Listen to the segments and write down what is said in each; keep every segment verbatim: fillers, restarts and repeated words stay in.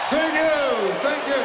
Thank you, thank you.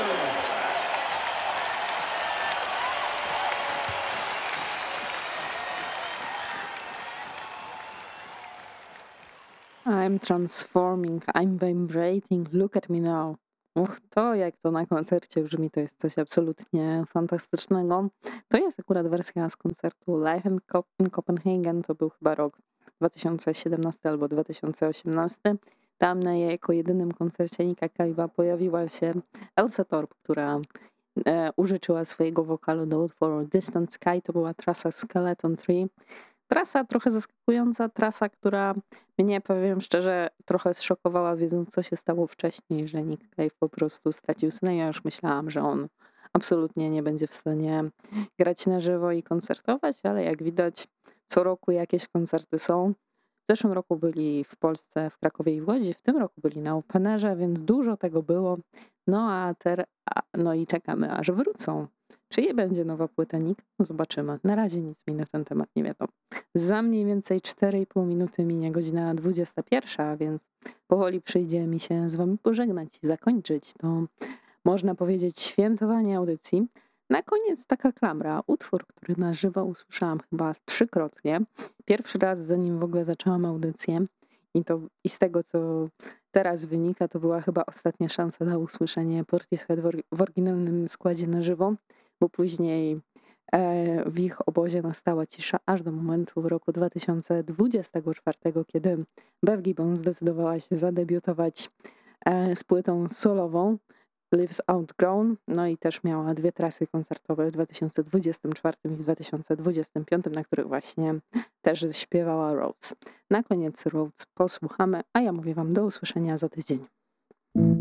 I'm transforming, I'm vibrating, look at me now. Uch, to jak to na koncercie brzmi, to jest coś absolutnie fantastycznego. To jest akurat wersja z koncertu Live in Cop- in Copenhagen, to był chyba rok dwa tysiące siedemnasty albo dwa tysiące osiemnasty. Tam na jej jako jedynym koncercie Nika Cave'a pojawiła się Elsa Torp, która e, użyczyła swojego wokalu do utworu Distant Sky. To była trasa Skeleton Tree. Trasa trochę zaskakująca, trasa, która mnie, powiem szczerze, trochę zszokowała, wiedząc, co się stało wcześniej, że Nick Cave po prostu stracił syna. Ja już myślałam, że on absolutnie nie będzie w stanie grać na żywo i koncertować, ale jak widać, co roku jakieś koncerty są. W zeszłym roku byli w Polsce, w Krakowie i w Łodzi, w tym roku byli na Openerze, więc dużo tego było. No a ter, a, no i czekamy, aż wrócą. Czy będzie nowa płyta Nick? No zobaczymy. Na razie nic mi na ten temat nie wiadomo. Za mniej więcej cztery i pół minuty minie godzina dwudziesta pierwsza, a więc powoli przyjdzie mi się z wami pożegnać i zakończyć to, można powiedzieć, świętowanie audycji. Na koniec taka klamra, utwór, który na żywo usłyszałam chyba trzykrotnie. Pierwszy raz, zanim w ogóle zaczęłam audycję i, to, i z tego, co teraz wynika, to była chyba ostatnia szansa na usłyszenie Portishead w or- w oryginalnym składzie na żywo, bo później e, w ich obozie nastała cisza aż do momentu w roku dwa tysiące dwudziestego czwartego, kiedy Bev Gibbons zdecydowała się zadebiutować e, z płytą solową Lives Outgrown, no i też miała dwie trasy koncertowe w dwa tysiące dwudziestym czwartym i w dwa tysiące dwudziestym piątym, na których właśnie też śpiewała Rhodes. Na koniec Rhodes posłuchamy, a ja mówię wam do usłyszenia za tydzień.